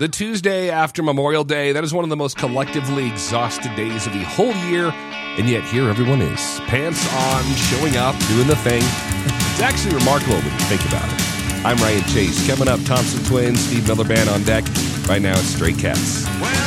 The Tuesday after Memorial Day, that is one of the most collectively exhausted days of the whole year, and yet here everyone is. Pants on, showing up, doing the thing. It's actually remarkable when you think about it. I'm Ryan Chase. Coming up, Thompson Twins, Steve Miller Band on deck. Right now, it's Stray Cats.